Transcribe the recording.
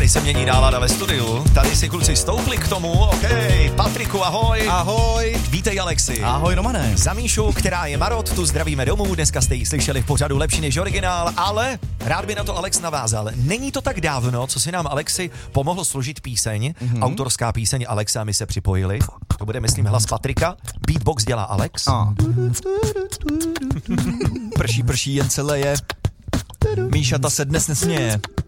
Tady se mění nálada ve studiu, tady si kluci stoupli k tomu, Patriku, ahoj. Ahoj. Vítej Alexi. Ahoj Romane. Za Míšu, která je Marot, tu zdravíme domů, dneska jste ji slyšeli v pořadu Lepší než originál, ale rád by na to Alex navázal. Není to tak dávno, co si nám Alexi pomohl složit píseň, autorská píseň Alexa, my se připojili. To bude, myslím, hlas Patrika, beatbox dělá Alex. Prší, jen se leje. Míša ta se dnes nesměje.